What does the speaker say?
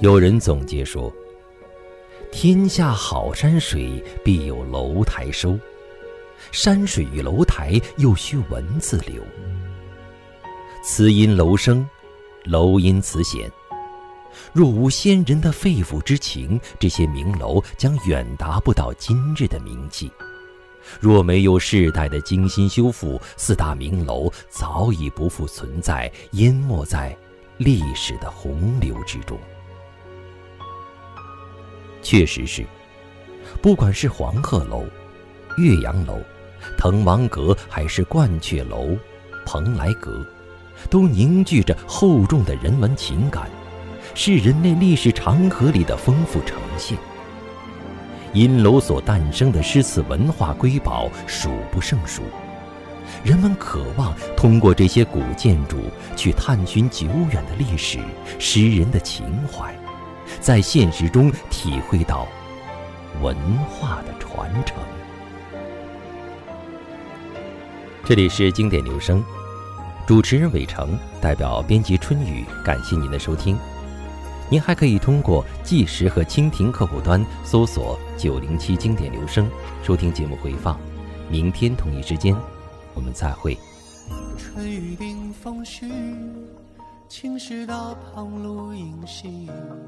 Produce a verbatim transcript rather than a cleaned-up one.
有人总结说，天下好山水，必有楼台收，山水与楼台又需文字流。词因楼生，楼因词显。若无先人的肺腑之情，这些名楼将远达不到今日的名气。若没有世代的精心修复，四大名楼早已不复存在，淹没在历史的洪流之中。确实是，不管是黄鹤楼、岳阳楼、滕王阁，还是鹳雀楼、蓬莱阁，都凝聚着厚重的人文情感，是人类历史长河里的丰富呈现。因楼所诞生的诗词文化瑰宝数不胜数，人们渴望通过这些古建筑去探寻久远的历史、诗人的情怀，在现实中体会到文化的传承。这里是经典留声，主持人伟成，代表编辑春雨，感谢您的收听。您还可以通过纪实和蜻蜓客户端搜索九零七经典留声，收听节目回放。明天同一时间，我们再会。 春雨顶风絮，青石道旁露影稀。